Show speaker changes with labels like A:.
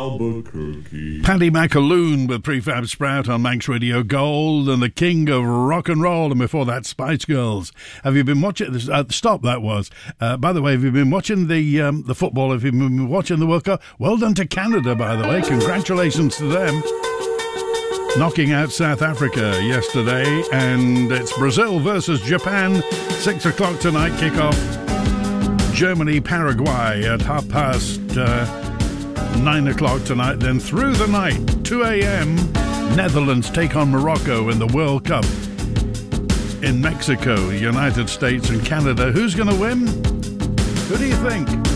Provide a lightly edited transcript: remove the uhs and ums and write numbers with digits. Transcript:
A: Albuquerque.
B: Paddy McAloon with Prefab Sprout on Manx Radio Gold and the king of rock and roll, and before that Spice Girls. Have you been watching this? Stop, that was. By the way, have you been watching the football? Have you been watching the World Cup? Well done to Canada, by the way. Congratulations to them. Knocking out South Africa yesterday, and it's Brazil versus Japan, 6 o'clock tonight, kick-off. Germany, Paraguay at 9 o'clock tonight, then through the night, 2 a.m, Netherlands take on Morocco in the World Cup in Mexico, United States and Canada. Who's going to win? Who do you think?